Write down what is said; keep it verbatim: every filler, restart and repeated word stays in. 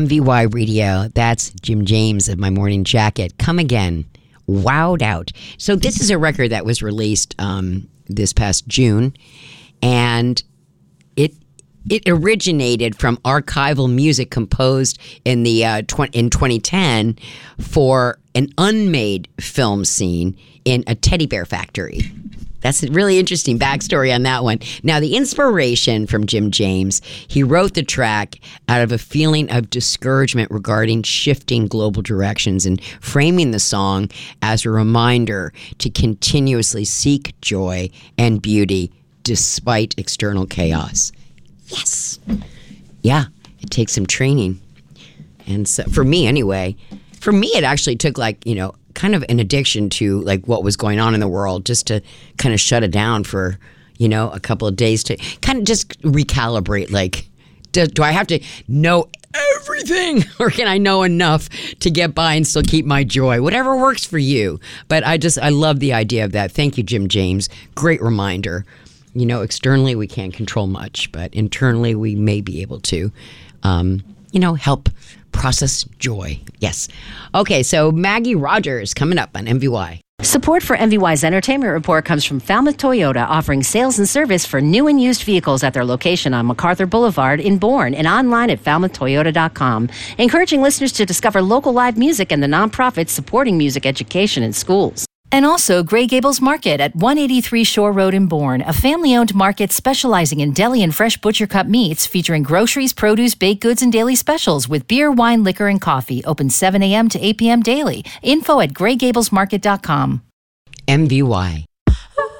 M V Y Radio. That's Jim James of My Morning Jacket. Come Again. Wowed Out. So this is a record that was released um, this past June, and it it originated from archival music composed in the uh, tw- in twenty ten for an unmade film scene in a teddy bear factory. That's a really interesting backstory on that one. Now, the inspiration from Jim James, he wrote the track out of a feeling of discouragement regarding shifting global directions and framing the song as a reminder to continuously seek joy and beauty despite external chaos. Yes. Yeah, it takes some training. And so, for me anyway, for me it actually took like, you know, kind of an addiction to like what was going on in the world just to kind of shut it down for, you know, a couple of days to kind of just recalibrate. Like, do, do I have to know everything or can I know enough to get by and still keep my joy? Whatever works for you. But I just, I love the idea of that. Thank you, Jim James. Great reminder. You know, externally we can't control much, but internally we may be able to, um, you know, help process joy. Yes. Okay, so Maggie Rogers coming up on M V Y. Support for M V Y's Entertainment Report comes from Falmouth Toyota, offering sales and service for new and used vehicles at their location on MacArthur Boulevard in Bourne and online at falmouth toyota dot com, encouraging listeners to discover local live music and the nonprofits supporting music education in schools. And also Gray Gables Market at one eighty-three Shore Road in Bourne, a family-owned market specializing in deli and fresh butcher-cut meats, featuring groceries, produce, baked goods, and daily specials with beer, wine, liquor, and coffee. Open seven a.m. to eight p.m. daily. Info at gray gables market dot com. M V Y.